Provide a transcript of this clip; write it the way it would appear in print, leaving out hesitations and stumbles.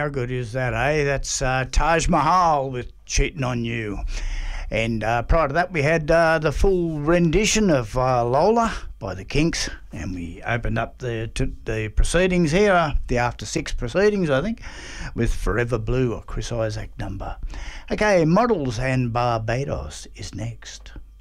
how good is that, eh? That's Taj Mahal with Cheating on You. And prior to that, we had the full rendition of Lola by the Kinks, and we opened up the proceedings here, the After Six proceedings, I think, with Forever Blue, a Chris Isaak number. Okay, Models and Barbados is next.